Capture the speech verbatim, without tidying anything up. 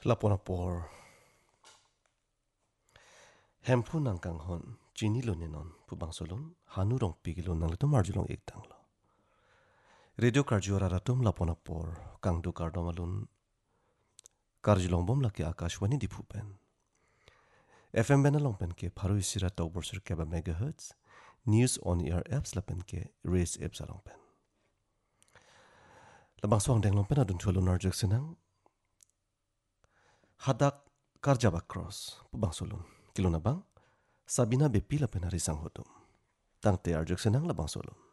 Lapona por hempu nang kang hon chini lo nenon pubang solon hanu rong pigilo nang leto marjulong iktang lo. Radio karjuara ratum lapona por kang du kardomalun karjulong bom laki akashwani di pupen. F M benalong pen ke paru isira tau borsur keba megahertz, news on air apps lapen ke race apps along pen. Labang suang deng long pen adun chulun narjak senang hadak karjaba cross pubang solon kilo na bang Sabina bepila penari sang hodum. Tang te arjak senang labang solon.